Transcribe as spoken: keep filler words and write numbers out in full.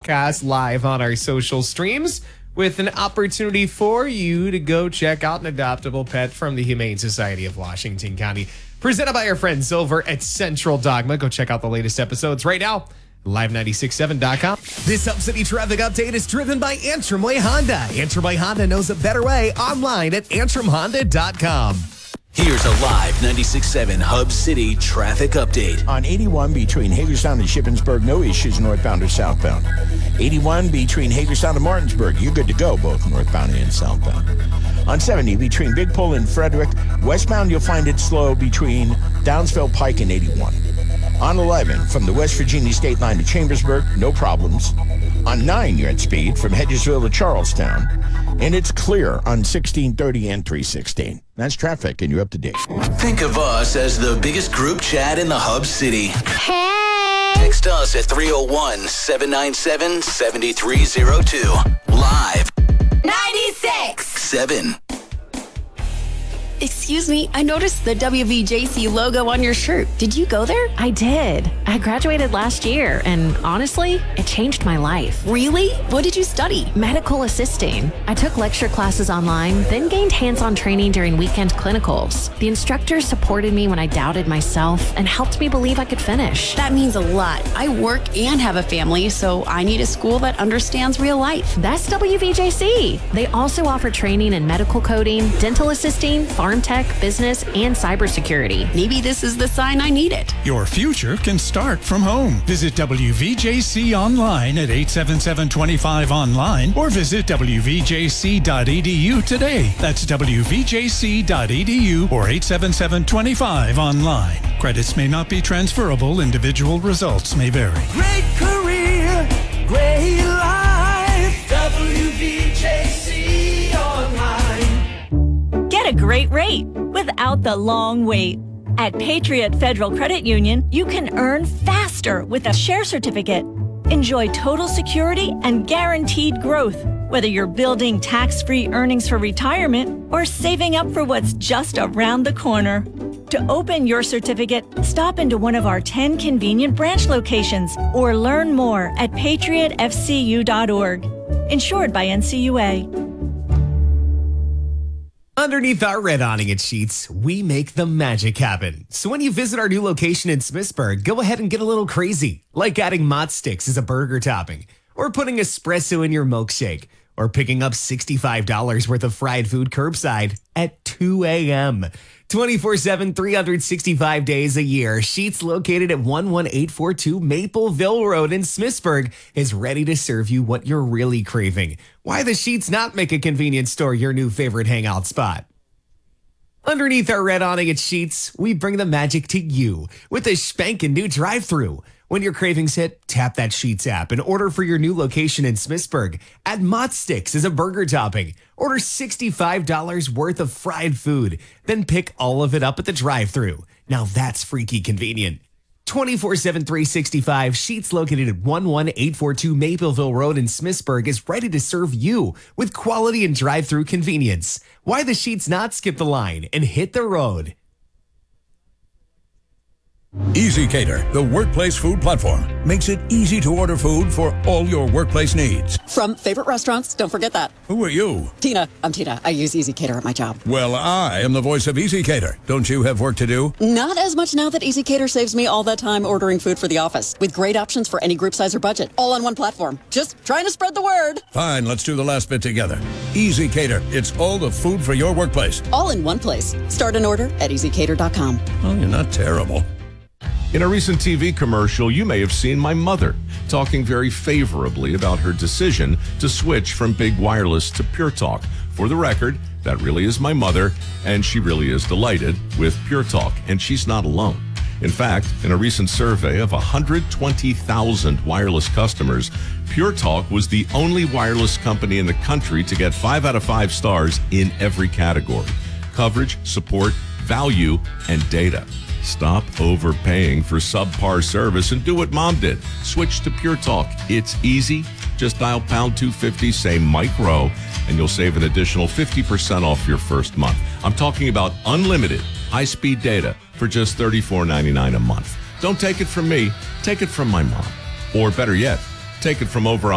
broadcast live on our social streams with an opportunity for you to go check out an adoptable pet from the Humane Society of Washington County. Presented by our friends over at Central Dogma. Go check out the latest episodes right now. live nine six seven dot com. This Hub City traffic update is driven by Antrim Way Honda. Antrim Way Honda knows a better way online at antrim honda dot com. Here's a live ninety-six point seven Hub City traffic update. On eighty-one between Hagerstown and Shippensburg, no issues northbound or southbound. eighty-one between Hagerstown and Martinsburg, you're good to go both northbound and southbound. On seventy between Big Pole and Frederick, westbound you'll find it slow between Downsville Pike and eighty-one. On eleven from the West Virginia state line to Chambersburg, no problems. On nine you're at speed from Hedgesville to Charlestown. And it's clear on sixteen thirty and three sixteen. That's traffic, and you're up to date. Think of us as the biggest group chat in the Hub City. Hey! Text us at three oh one, seven nine seven, seven three oh two. Live ninety-six! seven. Excuse me, I noticed the W V J C logo on your shirt. Did you go there? I did. I graduated last year, and honestly, it changed my life. Really? What did you study? Medical assisting. I took lecture classes online, then gained hands-on training during weekend clinicals. The instructors supported me when I doubted myself and helped me believe I could finish. That means a lot. I work and have a family, so I need a school that understands real life. That's W V J C. They also offer training in medical coding, dental assisting, farm tech, business, and cybersecurity. Maybe this is the sign I needed. Your future can start from home. Visit W V J C online at eight seven seven two five online or visit w v j c dot e d u today. That's w v j c dot e d u or eight seven seven two five online. Credits may not be transferable. Individual results may vary. Great career, great life. W V J C online. Get a great rate without the long wait. At Patriot Federal Credit Union, you can earn faster with a share certificate. Enjoy total security and guaranteed growth, whether you're building tax-free earnings for retirement or saving up for what's just around the corner. To open your certificate, stop into one of our ten convenient branch locations or learn more at patriot f c u dot org. Insured by N C U A. Underneath our red awning at Sheets, we make the magic happen. So when you visit our new location in Smithsburg, go ahead and get a little crazy, like adding Mott Sticks as a burger topping, or putting espresso in your milkshake, or picking up sixty-five dollars worth of fried food curbside at two a.m. twenty-four seven, three hundred sixty-five days a year, Sheets, located at one one eight four two Mapleville Road in Smithsburg, is ready to serve you what you're really craving. Why the Sheets not make a convenience store your new favorite hangout spot? Underneath our red awning at Sheets, we bring the magic to you with a spanking new drive-thru. When your cravings hit, tap that Sheets app and order for your new location in Smithsburg. Add Mott Sticks as a burger topping. Order sixty-five dollars worth of fried food. Then pick all of it up at the drive-thru. Now that's freaky convenient. twenty-four seven, three sixty-five, Sheets, located at one one eight four two Mapleville Road in Smithsburg, is ready to serve you with quality and drive-thru convenience. Why the Sheets not skip the line and hit the road? EasyCater, the workplace food platform, makes it easy to order food for all your workplace needs. From favorite restaurants, don't forget that. Who are you? Tina. I'm Tina. I use EasyCater at my job. Well, I am the voice of EasyCater. Don't you have work to do? Not as much now that EasyCater saves me all that time ordering food for the office, with great options for any group size or budget, all on one platform. Just trying to spread the word. Fine, let's do the last bit together. EasyCater, it's all the food for your workplace. All in one place. Start an order at easy cater dot com. Oh, you're not terrible. In a recent T V commercial, you may have seen my mother talking very favorably about her decision to switch from Big Wireless to Pure Talk. For the record, that really is my mother, and she really is delighted with Pure Talk, and she's not alone. In fact, in a recent survey of one hundred twenty thousand wireless customers, Pure Talk was the only wireless company in the country to get five out of five stars in every category: coverage, support, value, and data. Stop overpaying for subpar service and do what Mom did. Switch to Pure Talk. It's easy. Just dial pound two fifty, say Mike Rowe, and you'll save an additional fifty percent off your first month. I'm talking about unlimited high-speed data for just thirty-four ninety-nine a month. Don't take it from me. Take it from my mom. Or better yet, take it from over